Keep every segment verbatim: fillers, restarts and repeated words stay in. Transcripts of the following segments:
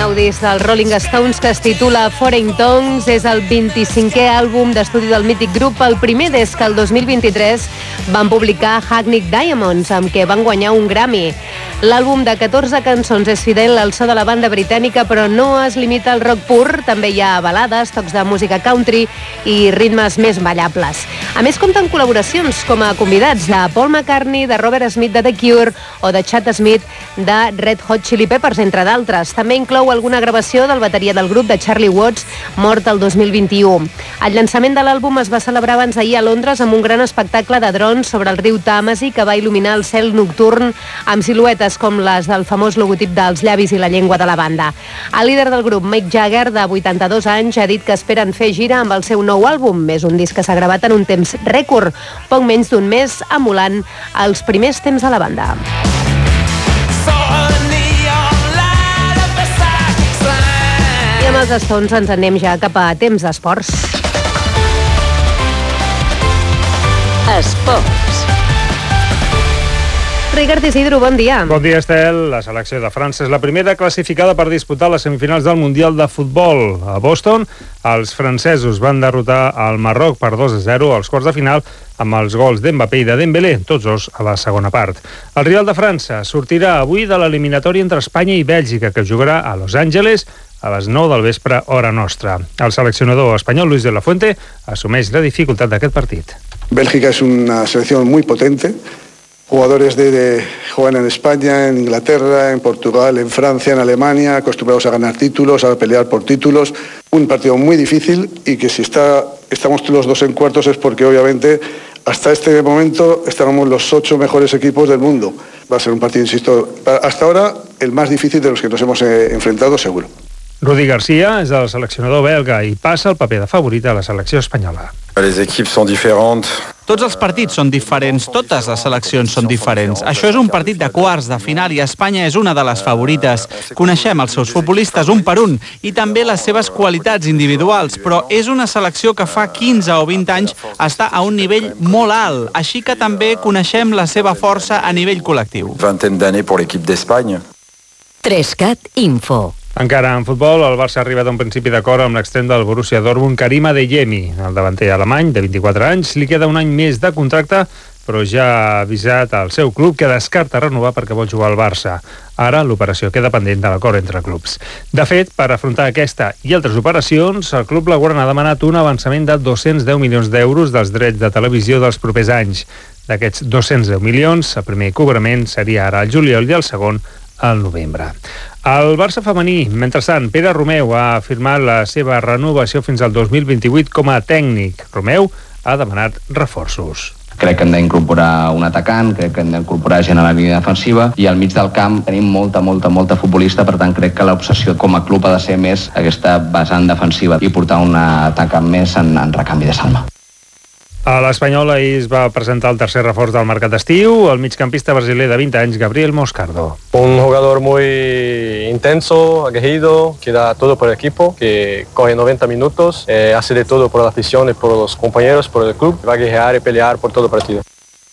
Nou disc dels Rolling Stones que es titula Foreign Tongues, és el vint-i-cinquè àlbum d'estudi del mític grup, el primer des que el dos mil vint-i-tres van publicar Hackney Diamonds, amb què van guanyar un Grammy. L'àlbum de catorze cançons és fidel al so de la banda britànica, però no es limita al rock pur, també hi ha balades, tocs de música country i ritmes més ballables. A més, compten col·laboracions com a convidats de Paul McCartney, de Robert Smith de The Cure o de Chad Smith de Red Hot Chili Peppers, entre d'altres. També inclou alguna gravació del bateria del grup, de Charlie Watts, mort el dos mil vint-i-u. El llançament de l'àlbum es va celebrar abans ahir a Londres amb un gran espectacle de drons sobre el riu Tàmesi que va il·luminar el cel nocturn amb siluetes com les del famós logotip dels llavis i la llengua de la banda. El líder del grup, Mick Jagger, de vuitanta-dos anys, ha dit que esperen fer gira amb el seu nou àlbum. És un disc que s'ha gravat en un temps rècord, poc menys d'un mes, emulant els primers temps de la banda. I amb els Stones ens anem ja cap a temps d'esports. Esports. Ricard Isidro, bon dia. Bon dia, Estel. La selecció de França és la primera classificada per disputar les semifinals del Mundial de Futbol. A Boston, els francesos van derrotar el Marroc per dos a zero als quarts de final amb els gols d'Mbappé i de Dembélé, tots dos a la segona part. El rival de França sortirà avui de l'eliminatòria entre Espanya i Bèlgica, que jugarà a Los Angeles a les nou del vespre, hora nostra. El seleccionador espanyol, Luis de la Fuente, assumeix la dificultat d'aquest partit. Bélgica es una selección muy potente. Jugadores de, de juegan en España, en Inglaterra, en Portugal, en Francia, en Alemania, acostumbrados a ganar títulos, a pelear por títulos. Un partido muy difícil y que si está, estamos los dos en cuartos es porque obviamente hasta este momento estábamos los ocho mejores equipos del mundo. Va a ser un partido, insisto, hasta ahora el más difícil de los que nos hemos eh, enfrentado seguro. Rudi Garcia és el seleccionador belga i passa el paper de favorit a la selecció espanyola. Les equipes són diferents. Tots els partits són diferents, totes les seleccions són diferents. Això és un partit de quarts de final i Espanya és una de les favorites. Coneixem els seus futbolistes un per un i també les seves qualitats individuals, però és una selecció que fa quinze o vint anys està a un nivell molt alt, així que també coneixem la seva força a nivell col·lectiu. Vingtaine d'années per l'equip d'Espanya. Trescat Info. Encara en futbol, el Barça ha arribat a un principi d'acord amb l'extrem del Borussia Dortmund, Karim Adeyemi. El davanter alemany, de vint-i-quatre anys, li queda un any més de contracte, però ja ha avisat al seu club que descarta renovar perquè vol jugar al Barça. Ara l'operació queda pendent de l'acord entre clubs. De fet, per afrontar aquesta i altres operacions, el club blaugrana ha demanat un avançament de dos-cents deu milions d'euros dels drets de televisió dels propers anys. D'aquests dos-cents deu milions, el primer cobrament seria ara al juliol i el segon al novembre. El Barça femení, mentrestant, Pere Romeu ha firmat la seva renovació fins al dos mil vint-i-vuit com a tècnic. Romeu ha demanat reforços. Crec que hem d'incorporar un atacant, crec que hem d'incorporar gent a la línia defensiva i al mig del camp tenim molta, molta, molta futbolista, per tant crec que l'obsessió com a club ha de ser més aquesta vessant defensiva i portar un atacant més en, en recanvi de Salma. A l'Espanyol ahir es va presentar el tercer reforç del mercat d'estiu, el migcampista brasiler de vint anys, Gabriel Moscardo. Un jugador muy intenso, aguerrido, que da todo por el equipo, que corre noventa minutos, eh, hace de todo por la afición y por los compañeros, por el club, va a guerrear y pelear por todo el partido.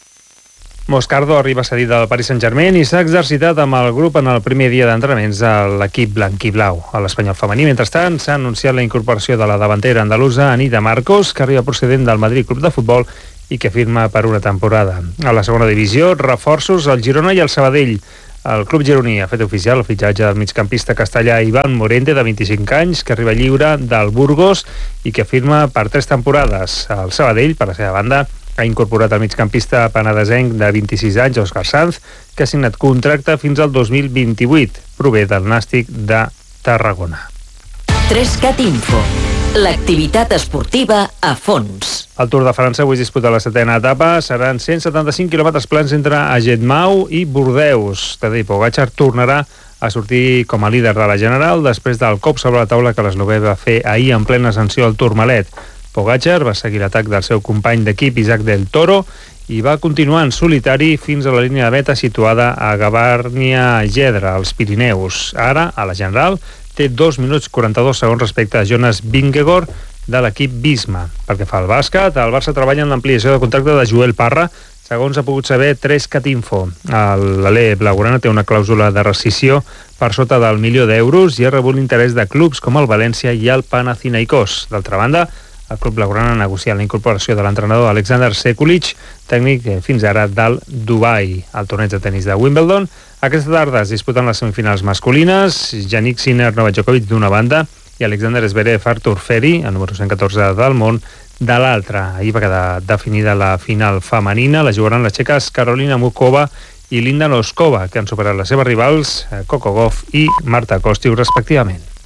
Moscardo arriba cedit del Paris Saint-Germain i s'ha exercitat amb el grup en el primer dia d'entrenaments a l'equip blanquiblau. A l'Espanyol femení, mentrestant, s'ha anunciat la incorporació de la davantera andalusa Anita Marcos, que arriba procedent del Madrid Club de Futbol i que firma per una temporada. A la segona divisió, reforços al Girona i al Sabadell. El club gironí ha fet oficial el fitxatge del migcampista castellà Ivan Morente, de vint-i-cinc anys, que arriba lliure del Burgos i que firma per tres temporades. El Sabadell, per la seva banda, ha incorporat el migcampista penedesenc de vint-i-sis anys, Òscar Sanz, que ha signat contracte fins al dos mil vint-i-vuit. Prové del Nàstic de Tarragona. Trescat Info. L'activitat esportiva a fons. El Tour de França avui es disputa la setena etapa. Seran cent setanta-cinc quilòmetres plans entre Agetmau i Bordeus. Tadej Pogačar tornarà a sortir com a líder de la General després del cop sobre la taula que l'eslovè va fer ahir en plena ascensió al Tourmalet. Pogačar va seguir l'atac del seu company d'equip Isaac del Toro i va continuar en solitari fins a la línia de meta situada a Gavarnia-Gedra, als Pirineus. Ara, a la General, té dos minuts quaranta-dos segons respecte a Jonas Vingegaard de l'equip Visma. Pel que fa al bàsquet, el Barça treballa en l'ampliació de contracte de Joel Parra, Segons ha pogut saber tres cat info, l'Ale blaugrana té una clàusula de rescissió per sota del milió d'euros i ha rebut l'interès de clubs com el València i el Panathinaikos. D'altra banda, el club blaugrana ha negociat la incorporació de l'entrenador Alexander Sekulic, tècnic fins ara del Dubai. Al torneig de tenis de Wimbledon, aquesta tarda es disputen les semifinals masculines, Jannik Sinner, Novak Djokovic d'una banda i Alexander Zverev, Artur Feri, el número cent catorze del món, de l'altra. Ahir va quedar definida la final femenina, la jugaran les txeques Karolina Mukova i Linda Noskova, que han superat les seves rivals Coco Gauff i Marta Kostyuk, respectivament.